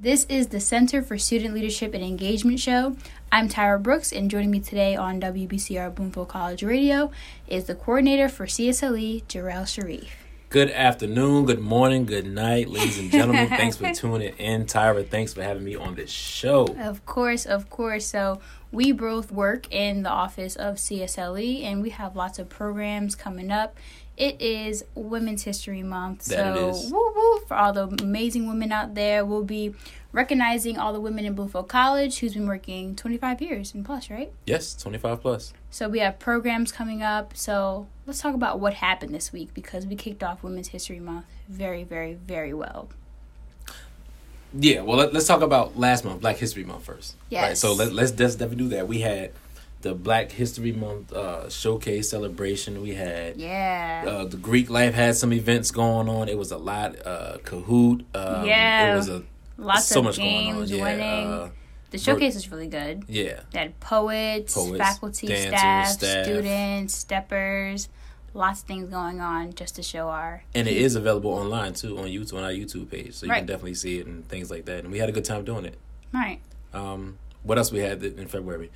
This is the Center for Student Leadership and Engagement show. I'm Tyra Brooks, and joining me today on WBCR Bloomfield College Radio is the coordinator for CSLE, Jarrell Sharif. Good afternoon, good morning, good night, ladies and gentlemen. Thanks for tuning in. Tyra, thanks for having me on this show. Of course. So we both work in the office of CSLE, and we have lots of programs coming up. It is Women's History Month, so woo woo for all the amazing women out there. We'll be recognizing all the women in Bloomfield College who's been working 25 years and plus, right? Yes, 25 plus. So we have programs coming up. So let's talk about what happened this week, because we kicked off Women's History Month very, very, very well. Yeah, well, let's talk about last month, Black History Month first. Yes. Right, so let's definitely do that. We had the Black History Month showcase celebration. We had the Greek Life had some events going on. It was a lot. Kahoot. It was lots so of much games going on. winning. The showcase was really good. Yeah. They had poets, faculty, dancers, staff, students, steppers. Lots of things going on just to show our... And it is available online, too, on YouTube, on our YouTube page. So you right. can definitely see it and things like that. And we had a good time doing it. Right. What else we had in February?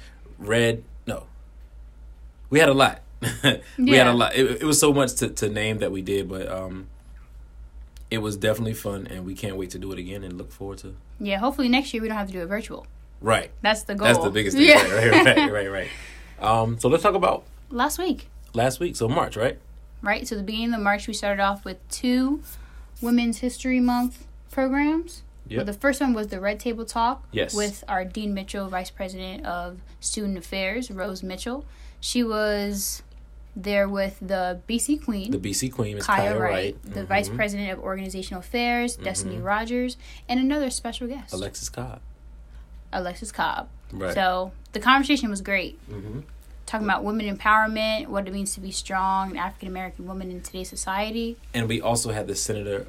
We had a lot. We had a lot. It was so much to name that we did, but it was definitely fun, and we can't wait to do it again and look forward to... Yeah, hopefully next year we don't have to do it virtual. Right. That's the goal. That's the biggest thing. Yeah. Right. So let's talk about... Last week, so March, right? Right, so the beginning of March, we started off with 2 Women's History Month programs. Yep. Well, the first one was the Red Table Talk with our Dean Mitchell, Vice President of Student Affairs, Rose Mitchell. She was there with the BC Queen. The BC Queen is Kaya Wright. The Vice President of Organizational Affairs, Destiny Rogers, and another special guest. Alexis Cobb. Right. So the conversation was great. Talking about women empowerment, what it means to be strong, an African-American woman in today's society. And we also had the senator.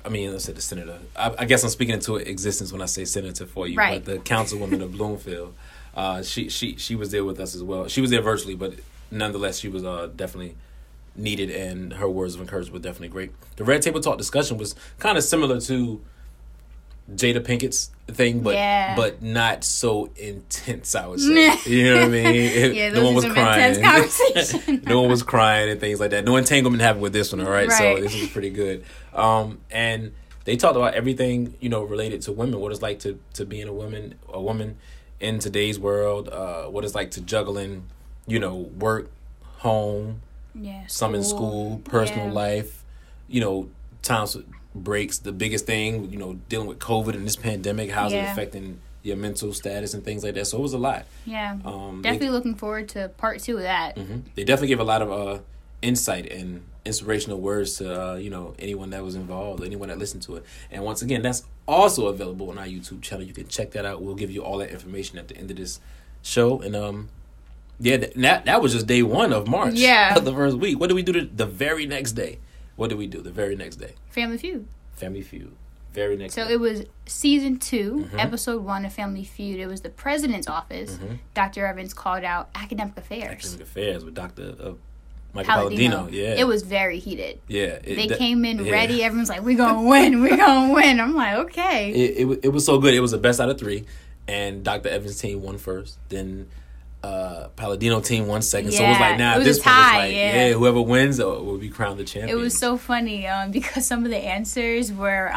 I guess I'm speaking into existence when I say senator for you. Right. But the councilwoman of Bloomfield, she was there with us as well. She was there virtually, but nonetheless, she was definitely needed, and her words of encouragement were definitely great. The Red Table Talk discussion was kind of similar to Jada Pinkett's thing, but not so intense, I would say. You know what I mean? No one was crying. No one was crying and things like that. No entanglement happened with this one, all right? So this was pretty good. And they talked about everything, related to women, what it's like to being a woman in today's world, what it's like to juggling, work, home, some in school, personal life, times breaks. The biggest thing, dealing with COVID and this pandemic, how's it affecting your mental status and things like that. So it was a lot. Yeah. Definitely looking forward to part 2 of that. They definitely give a lot of insight and inspirational words to anyone that was involved, anyone that listened to it. And once again, that's also available on our YouTube channel. You can check that out. We'll give you all that information at the end of this show. And that was just day 1 of March. Yeah. The first week. What did we do the very next day? The very next day? Family Feud. Very next day. So it was season 2, episode 1 of Family Feud. It was the president's office. Dr. Evans called out academic affairs. With Dr. Michael Palladino. Yeah. It was very heated. Yeah. They came in ready. Everyone's like, we're going to win. I'm like, okay. It was so good. It was the best out of 3. And Dr. Evans' team won first. Then Palladino team won second. So it was like, now at this point, it's like, whoever wins will be crowned the champion. It was so funny because some of the answers were,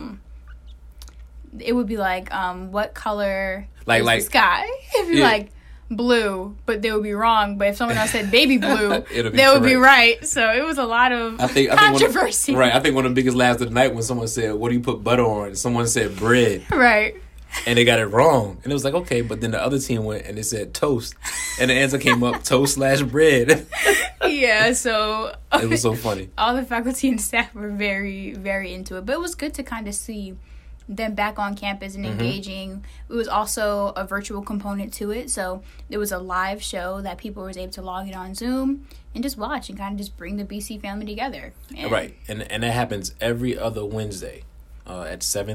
it would be like, what color is the sky? If you're like, blue, but they would be wrong. But if someone else said baby blue, they would be right. So it was a lot of controversy. I think one of the biggest laughs of the night when someone said, what do you put butter on? Someone said bread. Right. And they got it wrong. And it was like, okay, but then the other team went and they said toast. And the answer came up toast/bread. Yeah, so it was so funny. All the faculty and staff were very, very into it. But it was good to kind of see them back on campus and engaging. It was also a virtual component to it. So it was a live show that people was able to log in on Zoom and just watch and kind of just bring the BC family together. Right. And that happens every other Wednesday at 7